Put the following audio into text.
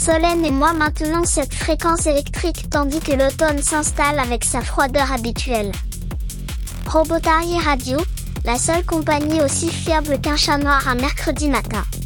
Solène et moi maintenons cette fréquence électrique tandis que l'automne s'installe avec sa froideur habituelle. Robotari Radio, la seule compagnie aussi fiable qu'un chat noir un mercredi matin.